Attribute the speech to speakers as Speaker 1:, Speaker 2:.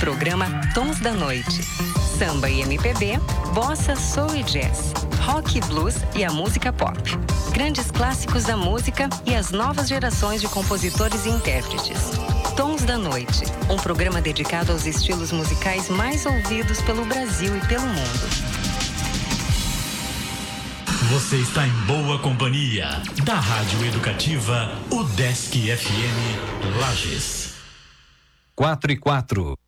Speaker 1: programa Tons da Noite. Samba e MPB, bossa, soul e jazz, rock e blues e a música pop. Grandes clássicos da música e as novas gerações de compositores e intérpretes. Tons da Noite, um programa dedicado aos estilos musicais mais ouvidos pelo Brasil e pelo mundo.
Speaker 2: Você está em boa companhia da Rádio Educativa UDESC FM Lages.
Speaker 3: 4 e 4.